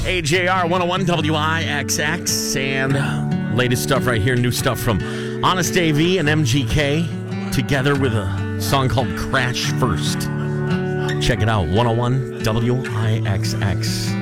AJR 101 WIXX. And latest stuff right here. New stuff from Honest AV and MGK together with a song called Crash First. Check it out. 101 WIXX.